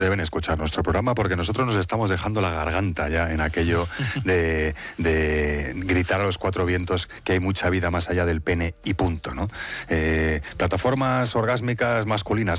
deben escuchar nuestro programa, porque nosotros nos estamos dejando la garganta ya en aquello de gritar a los cuatro vientos que hay mucha vida más allá del pene y punto, ¿no? Plataformas orgásmicas masculinas